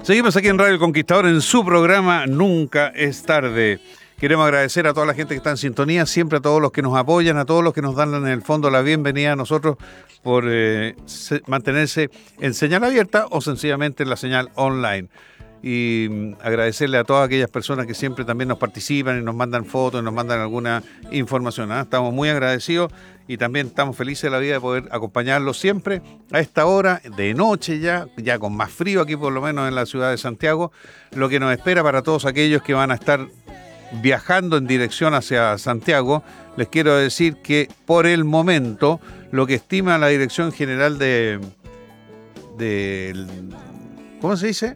Seguimos aquí en Radio El Conquistador en su programa Nunca es Tarde. Queremos agradecer a toda la gente que está en sintonía, siempre a todos los que nos apoyan, a todos los que nos dan en el fondo la bienvenida a nosotros por mantenerse en señal abierta o sencillamente en la señal online. Y agradecerle a todas aquellas personas que siempre también nos participan y nos mandan fotos, y nos mandan alguna información. Estamos muy agradecidos y también estamos felices de la vida de poder acompañarlos siempre a esta hora, de noche ya con más frío aquí por lo menos en la ciudad de Santiago, lo que nos espera para todos aquellos que van a estar viajando en dirección hacia Santiago. Les quiero decir que por el momento lo que estima la Dirección General de ¿cómo se dice?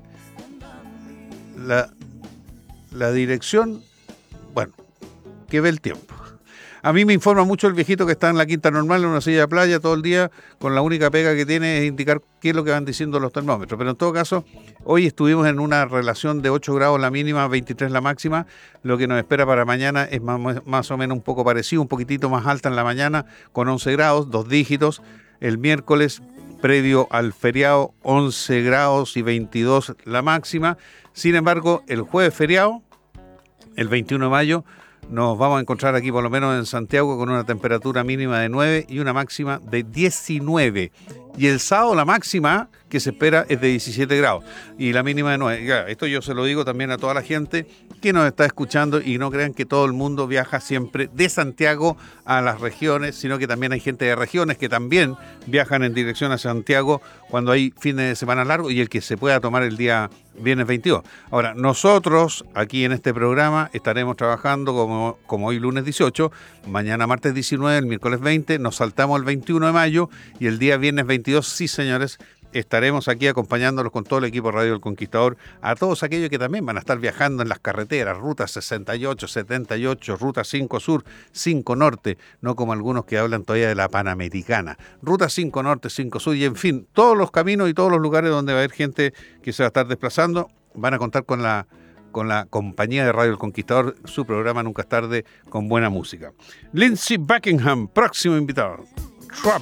La dirección, bueno, que ve el tiempo. A mí me informa mucho el viejito que está en la Quinta Normal, en una silla de playa todo el día, con la única pega que tiene es indicar qué es lo que van diciendo los termómetros. Pero en todo caso, hoy estuvimos en una relación de 8 grados la mínima, 23 la máxima. Lo que nos espera para mañana es más o menos un poco parecido, un poquitito más alta en la mañana, con 11 grados, 2 dígitos. El miércoles, previo al feriado, 11 grados y 22 la máxima. Sin embargo, el jueves feriado, el 21 de mayo, nos vamos a encontrar aquí, por lo menos en Santiago, con una temperatura mínima de 9 y una máxima de 19. Y el sábado la máxima que se espera es de 17 grados y la mínima de 9. Ya, esto yo se lo digo también a toda la gente que nos está escuchando y no crean que todo el mundo viaja siempre de Santiago a las regiones, sino que también hay gente de regiones que también viajan en dirección a Santiago cuando hay fines de semana largos y el que se pueda tomar el día viernes 22. Ahora, nosotros aquí en este programa estaremos trabajando como hoy lunes 18, mañana martes 19, el miércoles 20, nos saltamos el 21 de mayo y el día viernes 22, sí señores, estaremos aquí acompañándolos con todo el equipo Radio El Conquistador, a todos aquellos que también van a estar viajando en las carreteras, ruta 68, 78, ruta 5 Sur, 5 Norte, no como algunos que hablan todavía de la Panamericana, ruta 5 Norte, 5 Sur, y en fin, todos los caminos y todos los lugares donde va a haber gente que se va a estar desplazando, van a contar con la compañía de Radio El Conquistador, su programa Nunca es Tarde, con buena música. Lindsey Buckingham, próximo invitado. Trouble.